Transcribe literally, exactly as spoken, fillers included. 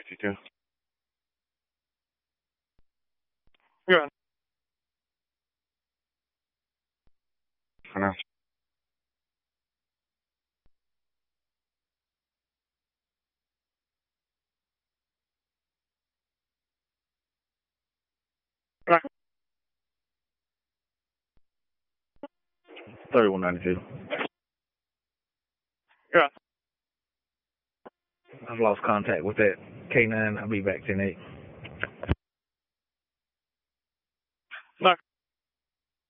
fifty-two. You're on. For now. Right. thirty-one ninety-two. You're on. I've lost contact with that K nine. I'll be back ten eight. Mark.